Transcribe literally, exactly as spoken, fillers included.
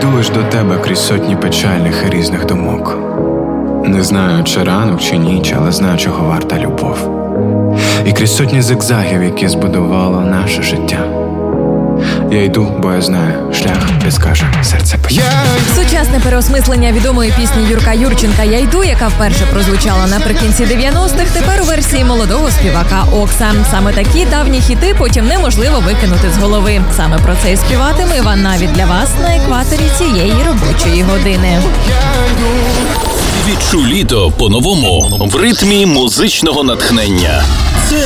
йду лиш до тебе крізь сотні печальних і різних думок. Не знаю, чи ранок, чи ніч, але знаю, чого варта любов. І крізь сотні зигзагів, які збудувало наше життя, я йду, бо я знаю, шлях підкаже серце печаль. Сучасне переосмислення відомої пісні Юрка Юрченка «Я йду», яка вперше прозвучала наприкінці дев'яностих, тепер у версії молодого співака Окса. Саме такі давні хіти потім неможливо викинути з голови. Саме про це і співатиме Іван Навід для вас на екваторі цієї робочої години. Відчуй літо по-новому в ритмі музичного натхнення.